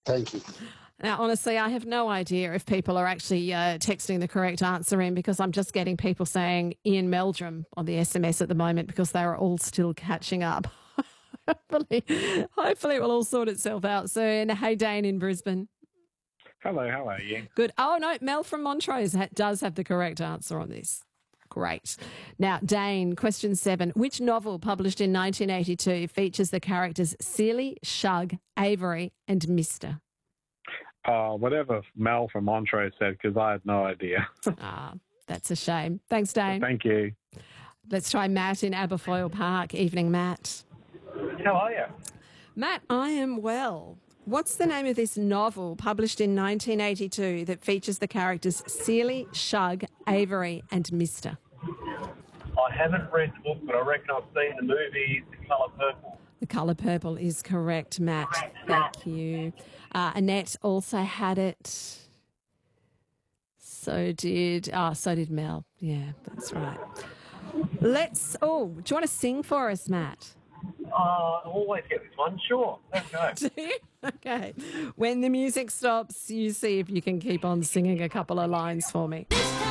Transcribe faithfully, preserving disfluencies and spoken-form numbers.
Thank you. Now, honestly, I have no idea if people are actually uh, texting the correct answer in, because I'm just getting people saying Ian Meldrum on the S M S at the moment because they are all still catching up. hopefully, hopefully it will all sort itself out soon. Hey, Dane in Brisbane. Hello, how are you? Good. Oh, no, Mel from Montrose ha- does have the correct answer on this. Great. Now, Dane, question seven. Which novel published in nineteen eighty-two features the characters Seeley, Shug, Avery and Mister? Uh, whatever Mel from Montrose said, because I had no idea. Ah, that's a shame. Thanks, Dane. Thank you. Let's try Matt in Aberfoyle Park. Evening, Matt. How are you? Matt, I am well. What's the name of this novel published in nineteen eighty-two that features the characters Seeley, Shug, Avery and Mister? I haven't read the book, but I reckon I've seen the movie The Colour Purple. The Colour Purple is correct, Matt. Thank you. Uh, Annette also had it. So did, oh, so did Mel. Yeah, that's right. Let's, oh, do you want to sing for us, Matt? Uh, I always get this one. Sure, let's go. Do you? Okay. When the music stops, you see if you can keep on singing a couple of lines for me.